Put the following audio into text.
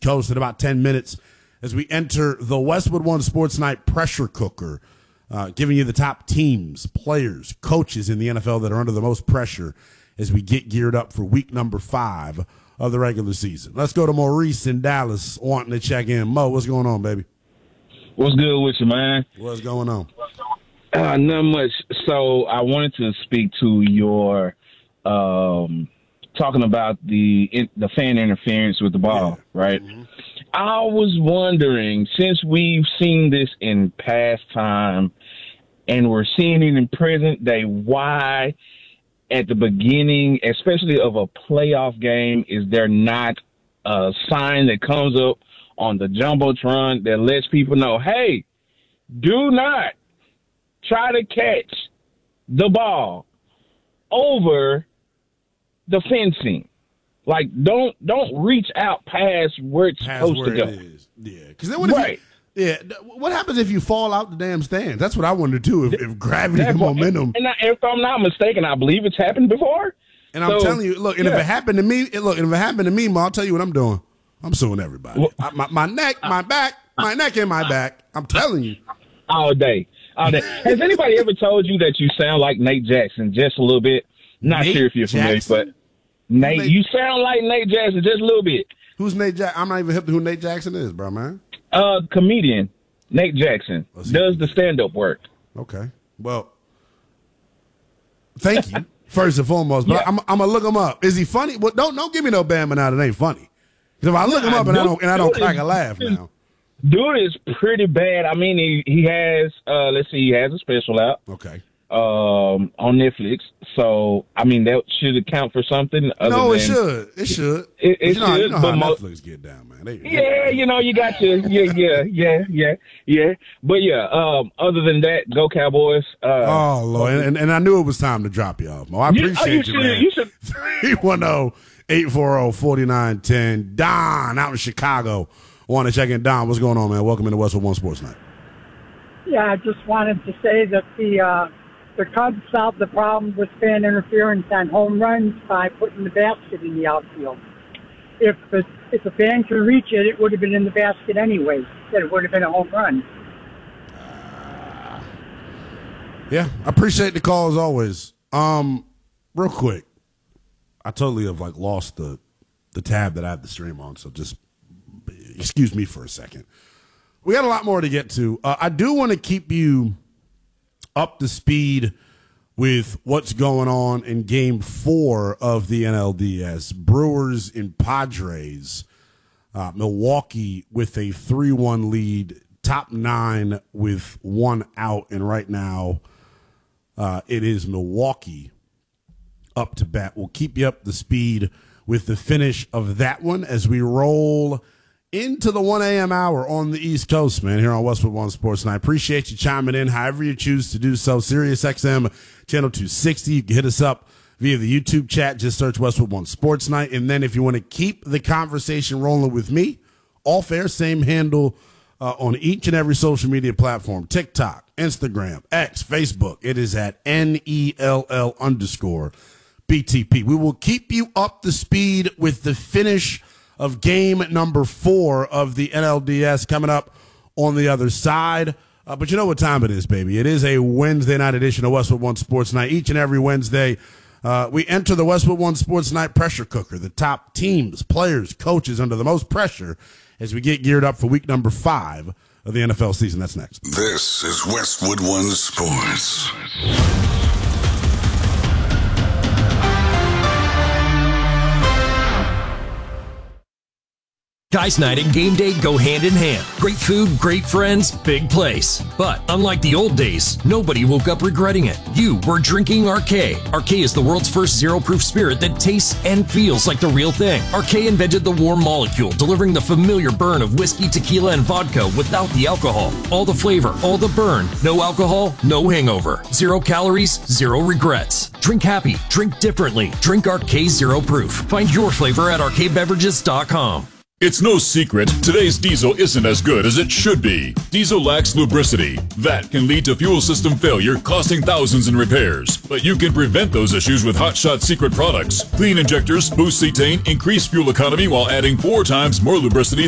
Coast in about 10 minutes as we enter the Westwood One Sports Night pressure cooker, giving you the top teams, players, coaches in the NFL that are under the most pressure as we get geared up for week number 5 of the regular season. Let's go to Maurice in Dallas wanting to check in. Mo, what's going on, baby? What's good with you, man? What's going on? Not much. So I wanted to speak to your talking about the fan interference with the ball, right? Mm-hmm. I was wondering, since we've seen this in past time and we're seeing it in present day, why at the beginning, especially of a playoff game, is there not a sign that comes up on the Jumbotron that lets people know, hey, do not try to catch the ball over the fencing. Like, don't reach out past where it's supposed to go. It is. Yeah, because then what happens if you fall out the damn stands? That's what I wonder too. If gravity and momentum. And if I'm not mistaken, I believe it's happened before. And I'm telling you, look, and if it happened to me, Ma, I'll tell you what I'm doing. I'm suing everybody. My neck, my back, my neck and my back. I'm telling you. All day. Has anybody ever told you that you sound like Nate Jackson just a little bit? Not sure if you're familiar, but Nate, you sound like Nate Jackson just a little bit. Who's Nate Jackson? I'm not even hip to who Nate Jackson is, bro, man. Comedian Nate Jackson does the stand-up work. Okay. Well, thank you, first and foremost. But I'm going to look him up. Is he funny? Well, don't give me no Bama now that ain't funny. Because if I look him up and I don't crack a laugh now. Dude is pretty bad. I mean, he has, he has a special out. Okay. On Netflix. So, I mean, that should account for something. It should. It should. It should. You know how Netflix get down, man. You got your, yeah. But other than that, go Cowboys. Oh, Lord. And I knew it was time to drop you off, Mo. I appreciate you, man. You should. 310-840-4910. Don out in Chicago. Want to check in. Don, what's going on, man? Welcome into Westwood One Sports Night. Yeah, I just wanted to say that the Cubs solved the problem with fan interference on home runs by putting the basket in the outfield. If a fan could reach it, it would have been in the basket anyway. It would have been a home run. Yeah, I appreciate the call as always. Real quick, I totally have lost the tab that I have the stream on, so just excuse me for a second. We got a lot more to get to. I do want to keep you up to speed with what's going on in Game 4 of the NLDS. Brewers and Padres. Milwaukee with a 3-1 lead. Top 9 with 1 out. And right now, it is Milwaukee up to bat. We'll keep you up to speed with the finish of that one as we roll into the 1 a.m. hour on the East Coast, man, here on Westwood One Sports. And I appreciate you chiming in however you choose to do so. Sirius XM Channel 260. You can hit us up via the YouTube chat. Just search Westwood One Sports Night. And then if you want to keep the conversation rolling with me, all fair, same handle on each and every social media platform, TikTok, Instagram, X, Facebook. It is at NELL_BTP. We will keep you up to speed with the finish of game number 4 of the NLDS coming up on the other side. But you know what time it is, baby. It is a Wednesday night edition of Westwood One Sports Night. Each and every Wednesday, we enter the Westwood One Sports Night pressure cooker, the top teams, players, coaches under the most pressure as we get geared up for week number 5 of the NFL season. That's next. This is Westwood One Sports. Guys night and game day go hand in hand. Great food, great friends, big place. But unlike the old days, nobody woke up regretting it. You were drinking Arcade. Arcade is the world's first zero-proof spirit that tastes and feels like the real thing. Arcade invented the warm molecule, delivering the familiar burn of whiskey, tequila, and vodka without the alcohol. All the flavor, all the burn, no alcohol, no hangover. 0 calories, 0 regrets. Drink happy, drink differently. Drink Arcade Zero Proof. Find your flavor at arcadebeverages.com. It's no secret, today's diesel isn't as good as it should be. Diesel lacks lubricity. That can lead to fuel system failure, costing thousands in repairs. But you can prevent those issues with Hot Shot Secret products. Clean injectors, boost cetane, increase fuel economy while adding 4 times more lubricity